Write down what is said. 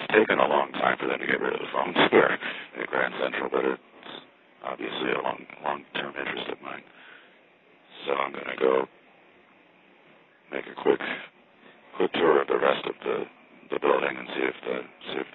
it's taken a long time for them to get rid of the phones here at Grand Central, but it's obviously a long-term interest of mine. So I'm going to go make a quick tour of the rest of the building and see if